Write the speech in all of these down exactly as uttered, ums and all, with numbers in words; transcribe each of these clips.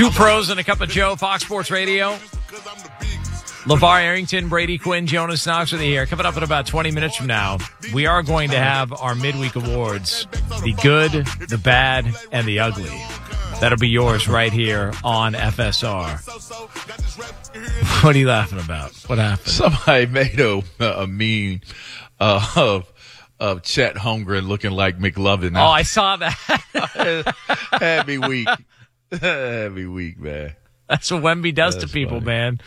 Two pros and a cup of Joe, Fox Sports Radio. LeVar Arrington, Brady Quinn, Jonas Knox with you here. Coming up in about twenty minutes from now, we are going to have our midweek awards. The good, the bad, and the ugly. That'll be yours right here on F S R. What are you laughing about? What happened? Somebody made a, a meme uh, of of Chet Holmgren looking like McLovin. Oh, I saw that. Had me weak. Had me weak, man. That's what Wemby does That's to people, funny. man.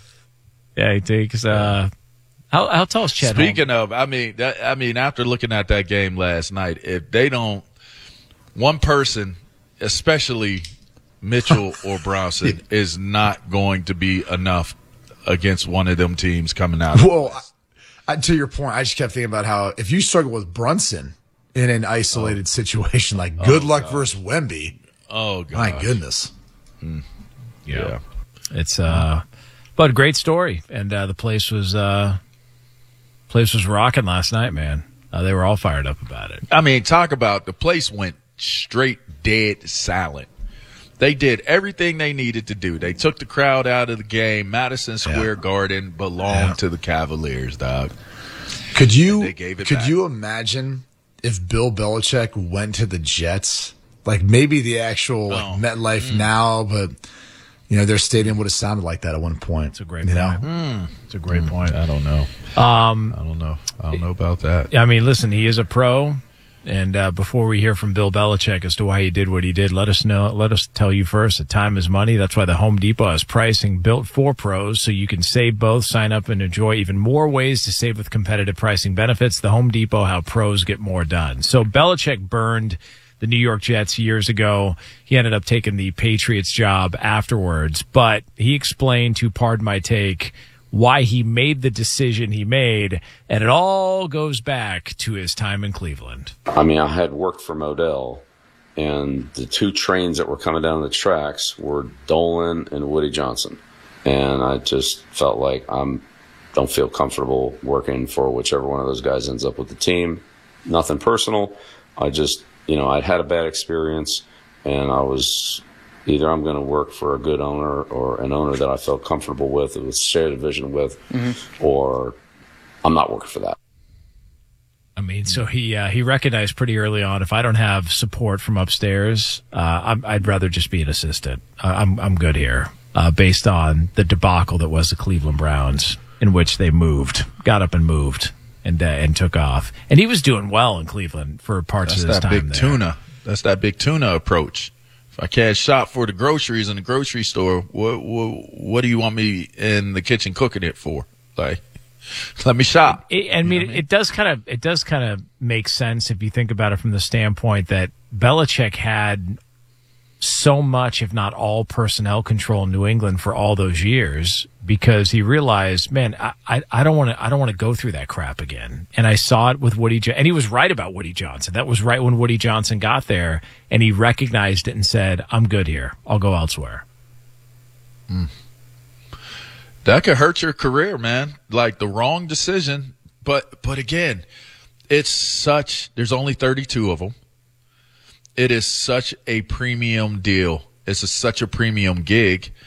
Yeah, he takes. Uh, how how tall is Chet? Speaking Holmgren? of, I mean, that, I mean, after looking at that game last night, if they don't, one person, especially Mitchell or Bronson, is not going to be enough against one of them teams coming out. Well, I, I, to your point, I just kept thinking about how if you struggle with Brunson in an isolated oh. situation, like good oh, luck God. versus Wemby. Oh, God. My goodness. Mm. Yeah. yeah. It's, uh, but great story. And, uh, the place was, uh, place was rocking last night, man. Uh, they were all fired up about it. I mean, talk about the place went straight dead silent. They did everything they needed to do. They took the crowd out of the game. Madison Square yeah. Garden belonged yeah. to the Cavaliers, dog. Could you, they gave it could back. you imagine if Bill Belichick went to the Jets? Like maybe the actual like, oh. MetLife mm. now, but you know their stadium would have sounded like that at one point. It's a great you point. Mm. It's a great mm. point. I don't know. Um, I don't know. I don't know about that. I mean, listen, he is a pro. And uh, before we hear from Bill Belichick as to why he did what he did, let us know. Let us tell you first that time is money. That's why the Home Depot has pricing built for pros, so you can save both. Sign up and enjoy even more ways to save with competitive pricing benefits. The Home Depot, how pros get more done. So Belichick burned the New York Jets years ago. He ended up taking the Patriots job afterwards, but he explained to Pardon My Take why he made the decision he made, and it all goes back to his time in Cleveland. I mean, I had worked for Modell, and the two trains that were coming down the tracks were Dolan and Woody Johnson. And I just felt like I don't feel comfortable working for whichever one of those guys ends up with the team. Nothing personal. I just, you know, I'd had a bad experience, and I was either I'm going to work for a good owner or an owner that I felt comfortable with, that was shared a vision with, mm-hmm. or I'm not working for that. I mean, so he uh, he recognized pretty early on, if I don't have support from upstairs, uh, I'm, I'd rather just be an assistant. Uh, I'm I'm good here, uh, based on the debacle that was the Cleveland Browns, in which they moved, got up and moved, and uh, and took off. And he was doing well in Cleveland for parts That's of his that time big there. tuna. That's that big tuna approach. If I cash shop for the groceries in the grocery store, what, what what do you want me in the kitchen cooking it for? Like, let me shop. It, I mean, you know what I mean, it does kind of it does kind of make sense if you think about it from the standpoint that Belichick had so much, if not all, personnel control in New England for all those years, because he realized, man, I, I, I don't want to I don't want to go through that crap again. And I saw it with Woody, jo- and he was right about Woody Johnson. That was right when Woody Johnson got there, and he recognized it and said, "I'm good here. I'll go elsewhere." Mm. That could hurt your career, man. Like the wrong decision, but but again, it's such. There's only thirty-two of them. It is such a premium deal. It's a, such a premium gig.